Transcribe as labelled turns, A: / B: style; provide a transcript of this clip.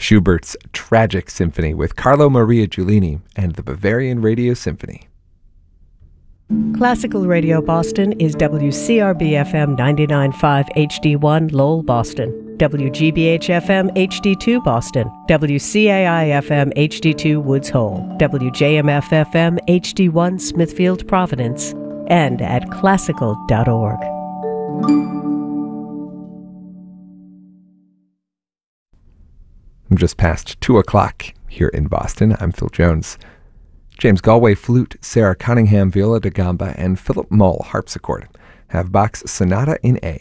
A: Schubert's Tragic Symphony with Carlo Maria Giulini and the Bavarian Radio Symphony.
B: Classical Radio Boston is WCRB-FM 99.5 HD1 Lowell, Boston, WGBH-FM HD2 Boston, WCAI-FM HD2 Woods Hole, WJMF-FM HD1 Smithfield, Providence, and at classical.org.
A: Just past 2 o'clock here in Boston. I'm Phil Jones. James Galway flute, Sarah Cunningham viola da gamba, and Philip Mull harpsichord have Bach's Sonata in A.